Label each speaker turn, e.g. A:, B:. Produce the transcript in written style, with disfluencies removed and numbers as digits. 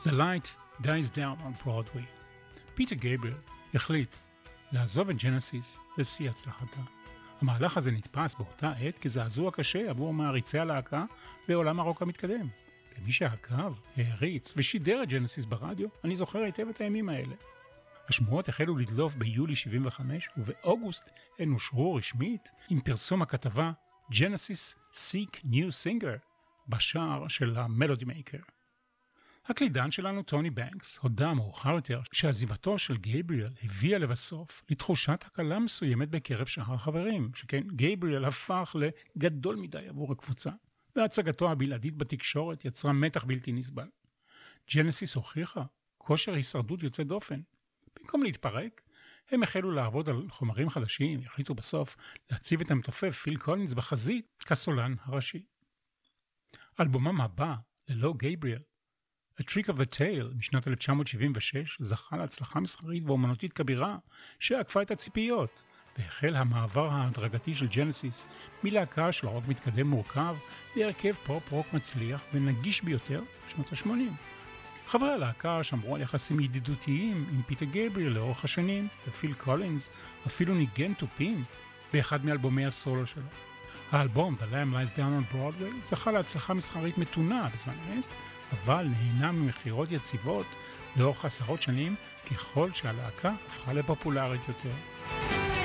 A: The light dies down on Broadway. פיטר גייבריאל החליט לעזוב את ג'נסיס לשיא הצלחתה. המהלך הזה נתפס באותה עת כזעזוע קשה עבור מעריצי הלהקה בעולם הרוק המתקדם. כמי שעקב, העריץ ושידר את ג'נסיס ברדיו, אני זוכר היטב את הימים האלה. השמועות החלו לדלוף ביולי 75, ובאוגוסט הן אושרו רשמית עם פרסום הכתבה Genesis Seek New Singer בשער של המלודי מייקר. הקלידן שלנו טוני בנקס הודע מאוחר יותר שעזיבתו של גייבריאל הביאה לבסוף לתחושת הקלה מסוימת בקרב שאר החברים, שכן גייבריאל הפך לגדול מדי עבור הקבוצה, והצגתו הבלעדית בתקשורת יצרה מתח בלתי נסבל. ג'נסיס הוכיחה כושר הישרדות יוצא דופן. במקום להתפרק, הם החלו לעבוד על חומרים חדשים, החליטו בסוף להציב את המתופף פיל קולינס בחזית כסולן הראשי. אלבומם הבא, ללא גייבריאל, A Trick of the Tail משנת 1976 זכה להצלחה מסחרית ואומנותית כבירה שעקפה את הציפיות, והחל המעבר ההדרגתי של ג'נסיס מלהקה של רוק מתקדם מורכב להרכב פופ רוק מצליח ונגיש ביותר בשנות ה-80. חברי הלהקה שמרו על יחסים ידידותיים עם פיטר גייבריאל לאורך השנים, ופיל קולינס אפילו ניגן תופים באחד מאלבומי הסולו שלו. האלבום The Lamb Lies Down on Broadway זכה להצלחה מסחרית מתונה בזמן אמת, אבל נהנה ממחירות יציבות לאורך עשרות שנים ככל שהלהקה הפכה לפופולרית יותר.